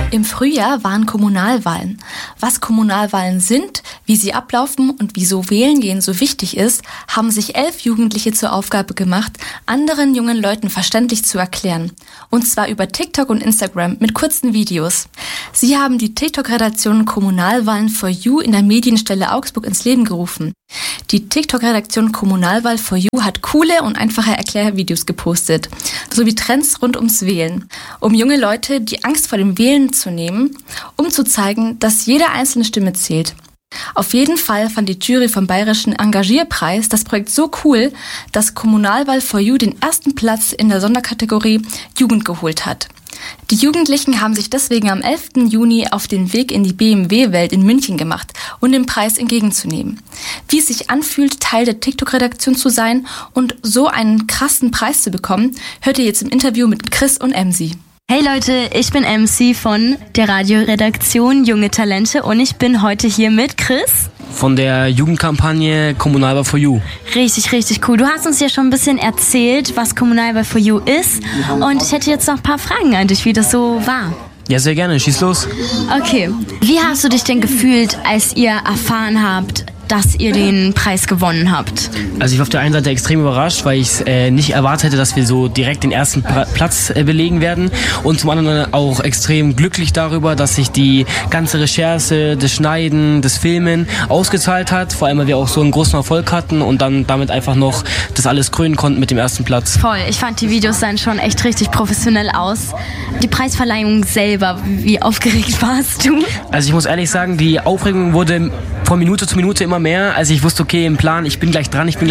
Im Frühjahr waren Kommunalwahlen. Was Kommunalwahlen sind, wie sie ablaufen und wieso Wählen gehen so wichtig ist, haben sich 11 Jugendliche zur Aufgabe gemacht, anderen jungen Leuten verständlich zu erklären. Und zwar über TikTok und Instagram mit kurzen Videos. Sie haben die TikTok-Redaktion Kommunalwahlen for You in der Medienstelle Augsburg ins Leben gerufen. Die TikTok-Redaktion Kommunalwahl for You hat coole und einfache Erklärvideos gepostet, sowie Trends rund ums Wählen, um junge Leute die Angst vor dem Wählen zu nehmen, um zu zeigen, dass jede einzelne Stimme zählt. Auf jeden Fall fand die Jury vom Bayerischen Engagierpreis das Projekt so cool, dass Kommunalwahl for You den ersten Platz in der Sonderkategorie Jugend geholt hat. Die Jugendlichen haben sich deswegen am 11. Juni auf den Weg in die BMW-Welt in München gemacht, um den Preis entgegenzunehmen. Wie es sich anfühlt, Teil der TikTok-Redaktion zu sein und so einen krassen Preis zu bekommen, hört ihr jetzt im Interview mit Chris und MC. Hey Leute, ich bin MC von der Radioredaktion Junge Talente und ich bin heute hier mit Chris. Von der Jugendkampagne Kommunalwahl for You. Richtig, richtig cool. Du hast uns ja schon ein bisschen erzählt, was Kommunalwahl for You ist und ich hätte jetzt noch ein paar Fragen an dich, wie das so war. Ja, sehr gerne. Schieß los. Okay. Wie hast du dich denn gefühlt, als ihr erfahren habt, dass ihr den Preis gewonnen habt? Also ich war auf der einen Seite extrem überrascht, weil ich nicht erwartet hätte, dass wir so direkt den ersten Platz belegen werden und zum anderen auch extrem glücklich darüber, dass sich die ganze Recherche, das Schneiden, das Filmen ausgezahlt hat, vor allem weil wir auch so einen großen Erfolg hatten und dann damit einfach noch das alles krönen konnten mit dem ersten Platz. Voll, ich fand die Videos sahen schon echt richtig professionell aus. Die Preisverleihung selber, wie aufgeregt warst du? Also ich muss ehrlich sagen, die Aufregung wurde von Minute zu Minute immer mehr. Also ich wusste, okay, im Plan, ich bin gleich dran.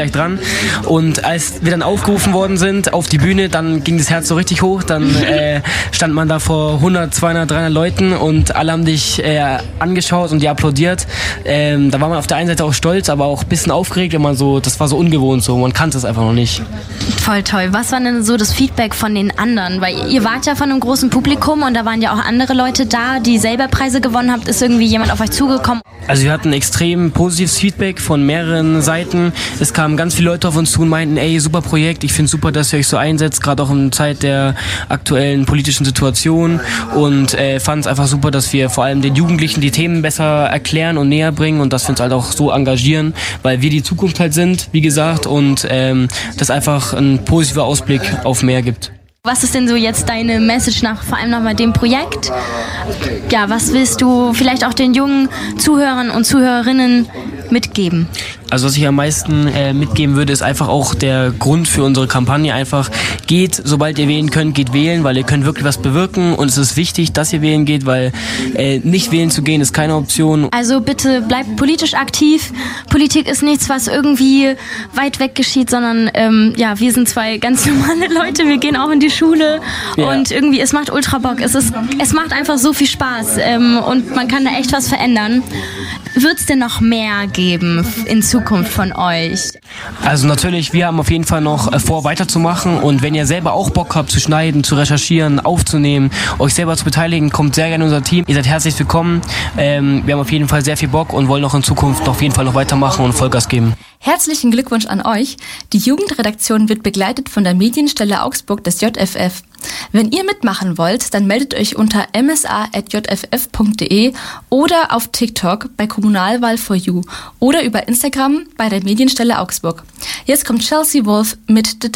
Und als wir dann aufgerufen worden sind auf die Bühne, dann ging das Herz so richtig hoch. Dann stand man da vor 100, 200, 300 Leuten und alle haben dich angeschaut und dir applaudiert. Da war man auf der einen Seite auch stolz, aber auch ein bisschen aufgeregt, wenn man so, das war so ungewohnt so, man kannte es einfach noch nicht. Voll toll. Was war denn so das Feedback von den anderen? Weil ihr wart ja von einem großen Publikum und da waren ja auch andere Leute da, die selber Preise gewonnen habt. Ist irgendwie jemand auf euch zugekommen? Also wir hatten extrem positives Feedback von mehreren Seiten. Es kamen ganz viele Leute auf uns zu und meinten, ey, super Projekt, ich finde super, dass ihr euch so einsetzt, gerade auch in Zeit der aktuellen politischen Situation und fand es einfach super, dass wir vor allem den Jugendlichen die Themen besser erklären und näher bringen und dass wir uns halt auch so engagieren, weil wir die Zukunft halt sind, wie gesagt, und das einfach ein positiver Ausblick auf mehr gibt. Was ist denn so jetzt deine Message vor allem noch bei dem Projekt? Ja, was willst du vielleicht auch den jungen Zuhörern und Zuhörerinnen mitgeben? Also was ich am meisten mitgeben würde, ist einfach auch der Grund für unsere Kampagne. Einfach geht, sobald ihr wählen könnt, geht wählen, weil ihr könnt wirklich was bewirken und es ist wichtig, dass ihr wählen geht, weil nicht wählen zu gehen ist keine Option. Also bitte bleibt politisch aktiv. Politik ist nichts, was irgendwie weit weg geschieht, sondern ja, wir sind zwei ganz normale Leute, wir gehen auch in die Schule und irgendwie, es macht ultra Bock. Es macht einfach so viel Spaß und man kann da echt was verändern. Wird es denn noch mehr geben in Zukunft von euch? Also natürlich, wir haben auf jeden Fall noch vor, weiterzumachen und wenn ihr selber auch Bock habt zu schneiden, zu recherchieren, aufzunehmen, euch selber zu beteiligen, kommt sehr gerne in unser Team. Ihr seid herzlich willkommen. Wir haben auf jeden Fall sehr viel Bock und wollen auch in Zukunft auf jeden Fall noch weitermachen und Vollgas geben. Herzlichen Glückwunsch an euch. Die Jugendredaktion wird begleitet von der Medienstelle Augsburg des JFF. Wenn ihr mitmachen wollt, dann meldet euch unter msa@jff.de oder auf TikTok bei Kommunalwahl for You oder über Instagram bei der Medienstelle Augsburg. Jetzt kommt Chelsea Wolf mit The